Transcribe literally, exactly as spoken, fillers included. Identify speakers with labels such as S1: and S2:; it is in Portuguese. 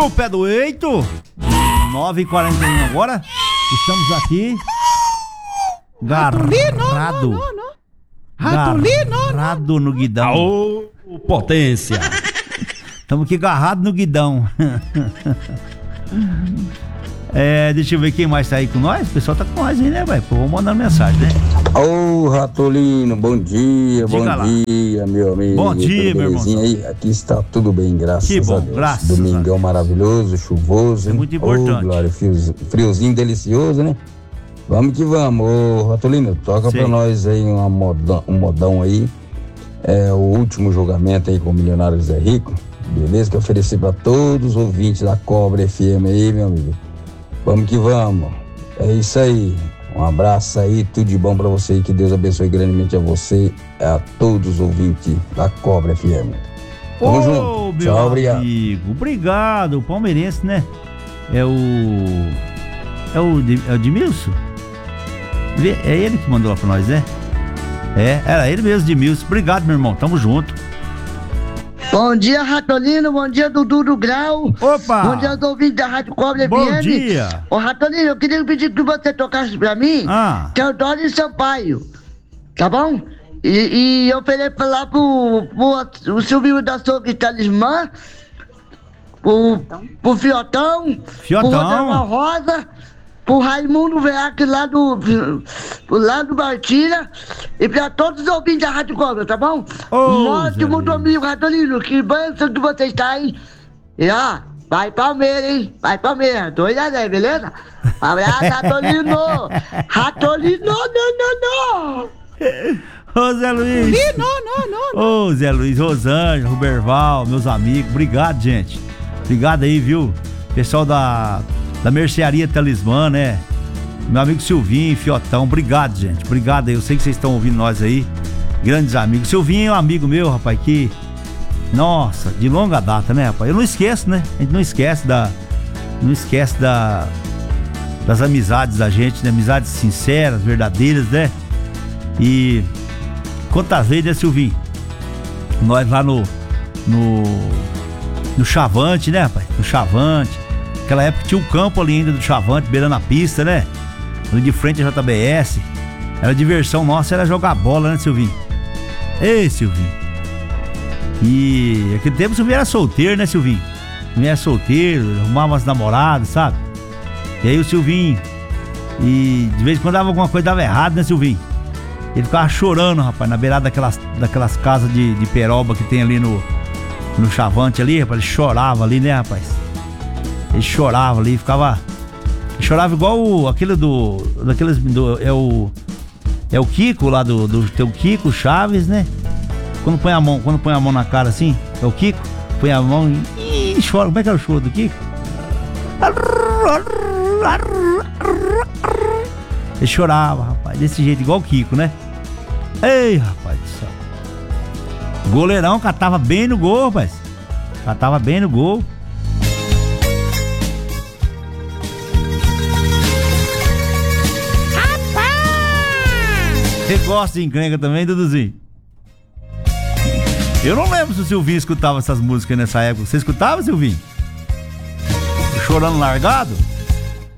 S1: no pé do eito. nove e quarenta e um agora. Estamos aqui. Garrado.
S2: Não, não, não. Ratolino,
S1: Garrado no guidão.
S3: Aô, potência.
S1: Estamos aqui garrado no guidão. É, deixa eu ver quem mais tá aí com nós. O pessoal tá com nós aí, né, velho? Vamos mandar mensagem, né?
S4: Ô, Ratolino, bom dia,
S1: Diga
S4: bom
S1: lá.
S4: dia, meu amigo.
S1: Bom dia,
S4: tudo
S1: meu irmão.
S4: aí? Aqui está tudo bem, graças
S1: Que bom,
S4: a Deus.
S1: graças
S4: Domingão
S1: a Deus.
S4: maravilhoso, chuvoso.
S1: É
S4: hein?
S1: muito importante.
S4: Ô, Glória, friozinho, friozinho delicioso, né? Vamos que vamos. Ô, Ratolino, toca
S1: Sim.
S4: pra nós aí uma modão, um modão aí. É o último julgamento aí com o milionário Zé Rico. Beleza? Que eu ofereci pra todos os ouvintes da Cobra F M aí, meu amigo. Vamos que vamos. É isso aí. Um abraço aí, tudo de bom pra você e que Deus abençoe grandemente a você e a todos os ouvintes da Cobra F M. Tamo
S1: Ô,
S4: junto.
S1: meu
S4: Tchau, obrigado.
S1: amigo. Obrigado. O palmeirense, né? É o... É o, Di- é o Dimilson? Ele- É ele que mandou lá pra nós, né? É, era ele mesmo, Dimilson. Obrigado, meu irmão. Tamo junto.
S5: Bom dia, Ratolino. Bom dia, Dudu do Grau.
S1: Opa!
S5: Bom dia aos ouvintes da Rádio Cobra
S1: Bom
S5: F M.
S1: dia.
S5: Ô, Ratolino, eu queria pedir que você tocasse pra mim
S1: Ah.
S5: Teodoro Sampaio, tá bom? E, e eu falei pra lá pro, pro o Silvio da Soube Talismã, pro, pro Fiotão,
S1: Fiotão.
S5: pro Rodrigo Rosa, pro Raimundo Veac lá do, lá do Bartira e pra todos os ouvintes da Rádio Cobra, tá bom?
S1: Ô,
S5: um
S1: Zé
S5: ótimo
S1: Luiz.
S5: domingo, Ratolino, que bênção que você está, hein? E ó, vai Palmeiras, hein? Vai Palmeiras, dois a zero, beleza? Um abraço, Ratolino! Ratolino, não, não, não!
S1: Ô, Zé Luiz.
S2: não, não, não.
S1: Ô, Zé Luiz, Rosângela, Ruberval, meus amigos. Obrigado, gente. Obrigado aí, viu? Pessoal da, da Mercearia Talismã, né? Meu amigo Silvinho, Fiotão. Obrigado, gente. Obrigado aí. Eu sei que vocês estão ouvindo nós aí. Grandes amigos. Silvinho é um amigo meu, rapaz, que... Nossa, de longa data, né, rapaz? Eu não esqueço, né? A gente não esquece da... Não esquece da... Das amizades da gente, né? Amizades sinceras, verdadeiras, né? E... Quantas vezes, né, Silvinho? Nós lá no... No... No Chavante, né, rapaz? No Chavante. Naquela época tinha um campo ali ainda do Chavante, beirando a pista, né? Ali de frente à J B S. Era a diversão nossa, era jogar bola, né, Silvinho? Ei, Silvinho. E naquele tempo o Silvinho era solteiro, né, Silvinho? O Silvinho era solteiro, arrumava umas namoradas, sabe? E aí o Silvinho... E de vez em quando dava alguma coisa, dava errado, né, Silvinho? Ele ficava chorando, rapaz, na beirada daquelas, daquelas casas de, de peroba que tem ali no... No Chavante ali, rapaz, ele chorava ali, né, rapaz? Ele chorava ali, ficava... Ele chorava igual o, aquele do... Daqueles... Do, é o... É o Kiko lá do... do tem o Kiko Chaves, né? Quando põe a mão... Quando põe a mão na cara assim... É o Kiko. Põe a mão e... e chora. Como é que era o choro do Kiko? Ele chorava, rapaz. Desse jeito, igual o Kiko, né? Ei, rapaz do céu. Goleirão catava bem no gol, rapaz. Catava bem no gol. Você gosta de encrenca também, Duduzinho? Eu não lembro se o Silvinho escutava essas músicas nessa época. Você escutava, Silvinho? Chorando largado?